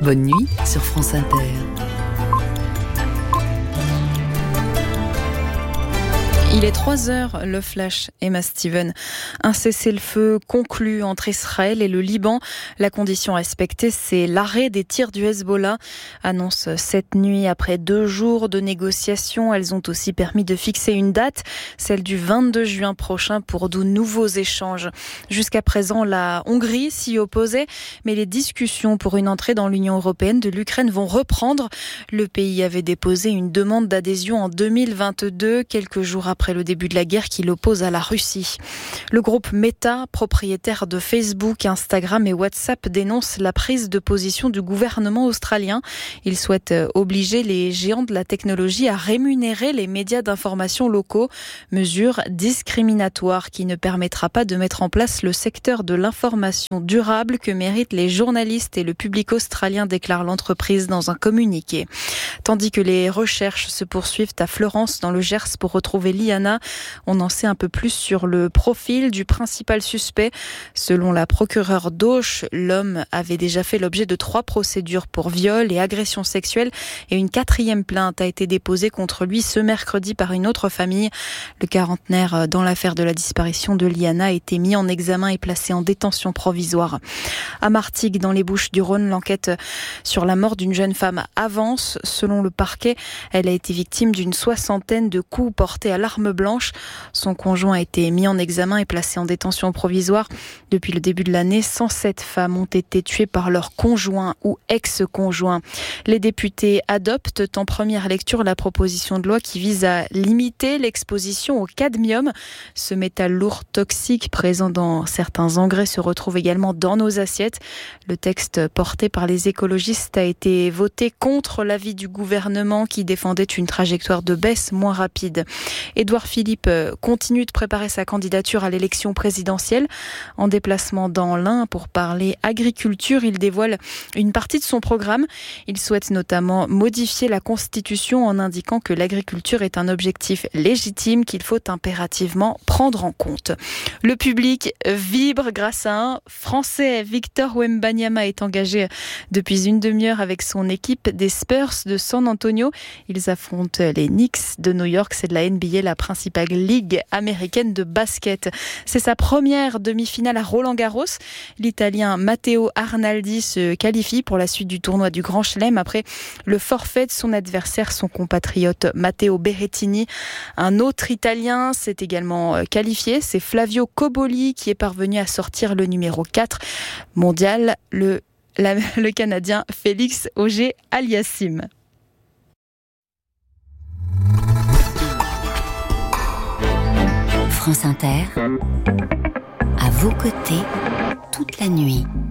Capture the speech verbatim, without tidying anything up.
Bonne nuit sur France Inter. Il est trois heures, le flash, Emma Steven. Un cessez-le-feu conclu entre Israël et le Liban. La condition respectée, c'est l'arrêt des tirs du Hezbollah. Annonce cette nuit après deux jours de négociations. Elles ont aussi permis de fixer une date, celle du vingt-deux juin prochain pour de nouveaux échanges. Jusqu'à présent, la Hongrie s'y opposait, mais les discussions pour une entrée dans l'Union européenne de l'Ukraine vont reprendre. Le pays avait déposé une demande d'adhésion en deux mille vingt-deux, quelques jours après après le début de la guerre qui l'oppose à la Russie. Le groupe Meta, propriétaire de Facebook, Instagram et WhatsApp, dénonce la prise de position du gouvernement australien. Il souhaite obliger les géants de la technologie à rémunérer les médias d'information locaux, mesure discriminatoire qui ne permettra pas de mettre en place le secteur de l'information durable que méritent les journalistes et le public australien, déclare l'entreprise dans un communiqué. Tandis que les recherches se poursuivent à Florence, dans le Gers, pour retrouver Liana. On en sait un peu plus sur le profil du principal suspect. Selon la procureure d'Auch, l'homme avait déjà fait l'objet de trois procédures pour viol et agression sexuelle et une quatrième plainte a été déposée contre lui ce mercredi par une autre famille. Le quarantenaire, dans l'affaire de la disparition de Liana, a été mis en examen et placé en détention provisoire. À Martigues, dans les Bouches-du-Rhône, l'enquête sur la mort d'une jeune femme avance. Selon le parquet, elle a été victime d'une soixantaine de coups portés à l'arme blanche. Son conjoint a été mis en examen et placé en détention provisoire. Depuis le début de l'année, cent sept femmes ont été tuées par leur conjoint ou ex-conjoint. Les députés adoptent en première lecture la proposition de loi qui vise à limiter l'exposition au cadmium. Ce métal lourd toxique présent dans certains engrais se retrouve également dans nos assiettes. Le texte porté par les écologistes a été voté contre l'avis du gouvernement qui défendait une trajectoire de baisse moins rapide. Édouard Philippe continue de préparer sa candidature à l'élection présidentielle. En déplacement dans l'Ain pour parler agriculture, il dévoile une partie de son programme. Il souhaite notamment modifier la Constitution en indiquant que l'agriculture est un objectif légitime qu'il faut impérativement prendre en compte. Le public vibre grâce à un Français. Victor Wembanyama est engagé depuis une demi-heure avec son équipe des Spurs de San Antonio. Ils affrontent les Knicks de New York. C'est de la N B A, la principale ligue américaine de basket. C'est sa première demi-finale à Roland-Garros. L'Italien Matteo Arnaldi se qualifie pour la suite du tournoi du Grand Chelem après le forfait de son adversaire, son compatriote Matteo Berrettini. Un autre Italien s'est également qualifié, c'est Flavio Cobolli qui est parvenu à sortir le numéro quatre mondial, le, la, le Canadien Félix Auger-Aliassime. France Inter, à vos côtés, toute la nuit.